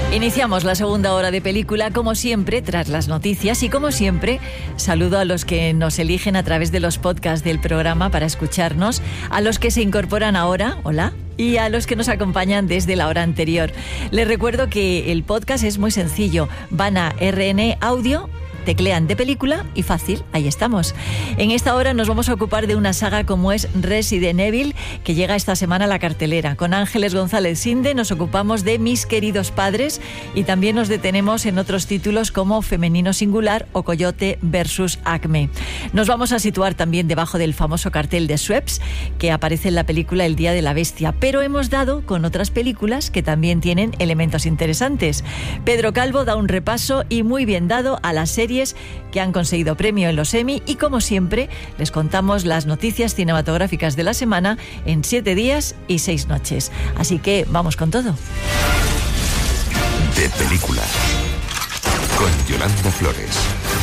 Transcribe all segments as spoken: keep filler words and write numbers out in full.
Iniciamos la segunda hora de película, como siempre, tras las noticias y como siempre, saludo a los que nos eligen a través de los podcasts del programa para escucharnos, a los que se incorporan ahora, hola, y a los que nos acompañan desde la hora anterior. Les recuerdo que el podcast es muy sencillo, van a R N Audio, teclean de película y fácil, ahí estamos. En esta hora nos vamos a ocupar de una saga como es Resident Evil, que llega esta semana a la cartelera. Con Ángeles González Sinde nos ocupamos de Mis queridos padres y también nos detenemos en otros títulos como Femenino Singular o Coyote versus Acme. Nos vamos a situar también debajo del famoso cartel de Schweppes que aparece en la película El Día de la Bestia, pero hemos dado con otras películas que también tienen elementos interesantes. Pedro Calvo da un repaso y muy bien dado a las series que han conseguido premio en los Emmy y, como siempre, les contamos las noticias cinematográficas de la semana en siete días y seis noches. Así que vamos con todo. De película, con Yolanda Flores.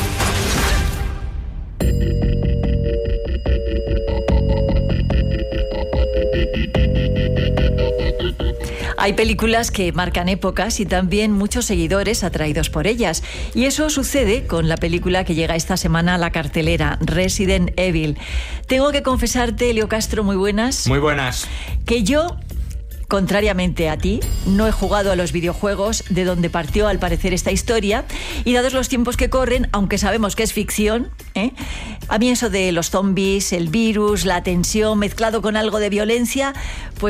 Hay películas que marcan épocas y también muchos seguidores atraídos por ellas. Y eso sucede con la película que llega esta semana a la cartelera, Resident Evil. Tengo que confesarte, Leo Castro, muy buenas. Muy buenas. Que yo, contrariamente a ti, no he jugado a los videojuegos de donde partió al parecer esta historia, y dados los tiempos que corren, aunque sabemos que es ficción, ¿eh? a mí eso de los zombies, el virus, la tensión mezclado con algo de violencia, pues